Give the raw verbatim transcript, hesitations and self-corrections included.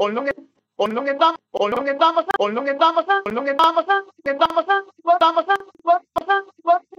o lo que o lo que está o lo que está pasando o lo que está pasando o lo que está pasando que está pasando, está pasando, está pasando.